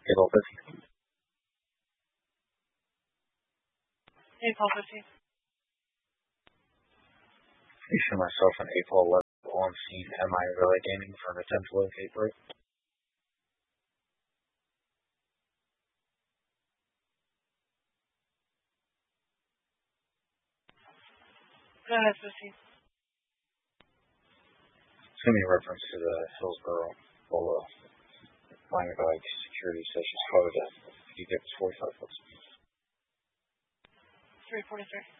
April 15th. April 15th. Issue myself on April 11th on scene MI Relay Gaming for an attempt to locate Britt. Go ahead, Sissy. It's going to be in reference to the Hillsborough Bolo minor bike security sessions code. If you get 45 bucks. 343.